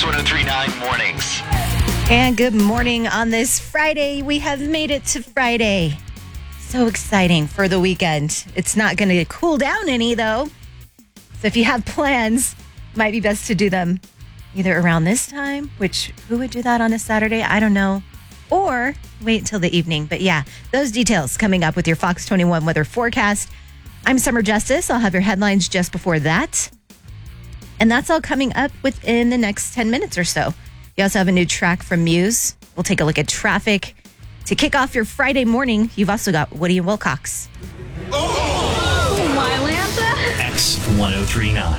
Kicks 1039 mornings. And good morning on this Friday. We have made it to Friday. So exciting for the weekend. It's not going to cool down any, though. So if you have plans, might be best to do them either around this time, which who would do that on a Saturday? I don't know. Or wait till the evening. But yeah, those details coming up with your Fox 21 weather forecast. I'm Summer Justice. I'll have your headlines just before that. And that's all coming up within the next 10 minutes or so. You also have a new track from Muse. We'll take a look at traffic. To kick off your Friday morning, you've also got Woody and Wilcox. Oh, my Lanta. X1039.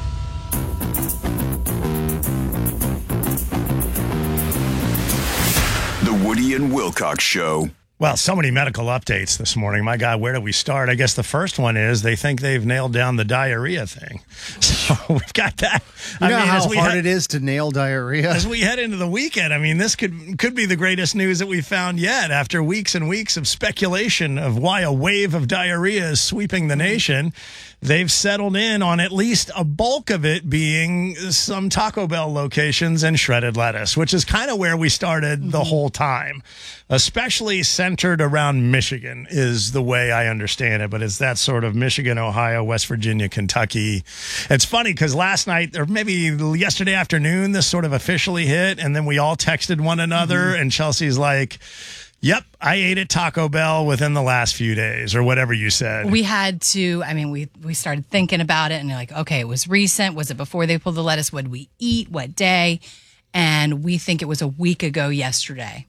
The Woody and Wilcox Show. Well, so many medical updates this morning. My God, where do we start? I guess the first one is they think they've nailed down the diarrhea thing. So we've got that. You know how hard it is to nail diarrhea? As we head into the weekend, I mean, this could be the greatest news that we've found yet after weeks and weeks of speculation of why a wave of diarrhea is sweeping the nation. They've settled in on at least a bulk of it being some Taco Bell locations and shredded lettuce, which is kind of where we started the whole time, especially centered around Michigan is the way I understand it. But it's that sort of Michigan, Ohio, West Virginia, Kentucky. It's funny because last night or maybe yesterday afternoon, this sort of officially hit. And then we all texted one another and Chelsea's like, yep, I ate at Taco Bell within the last few days or whatever you said. We had to, we started thinking about it and like, okay, it was recent. Was it before they pulled the lettuce? What did we eat? What day? And we think it was a week ago yesterday.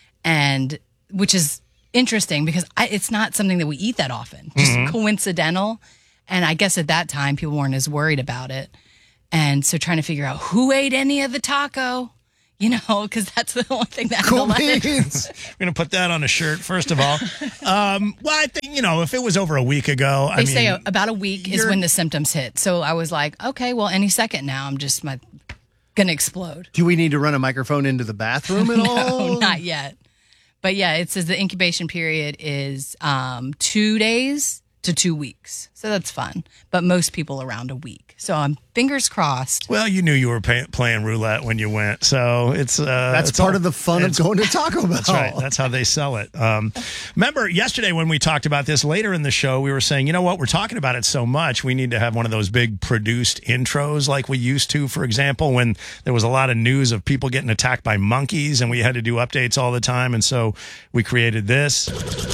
And which is interesting because it's not something that we eat that often, just coincidental. And I guess at that time, people weren't as worried about it. And so trying to figure out who ate any of the taco. You know, because that's the only thing that cool beans. We're going to put that on a shirt, first of all. Well, I think, if it was over a week ago. They say about a week is when the symptoms hit. So I was like, okay, well, any second now, I'm just going to explode. Do we need to run a microphone into the bathroom at all? No, not yet. But yeah, it says the incubation period is 2 days to 2 weeks. So that's fun. But most people around a week. So I'm fingers crossed. Well, you knew you were playing roulette when you went. So that's part of the fun of going to Taco Bell. That's right. That's how they sell it. Remember yesterday when we talked about this later in the show, we were saying, you know what? We're talking about it so much. We need to have one of those big produced intros like we used to, for example, when there was a lot of news of people getting attacked by monkeys and we had to do updates all the time. And so we created this.